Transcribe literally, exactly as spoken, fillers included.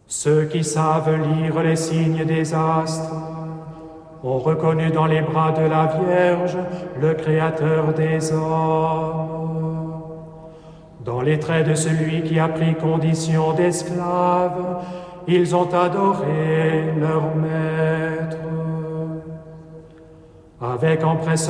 Ceux qui savent lire les signes des astres ont reconnu dans les bras de la Vierge le Créateur des hommes. Dans les traits de celui qui a pris condition d'esclave, ils ont adoré leur Maître. Avec empressement,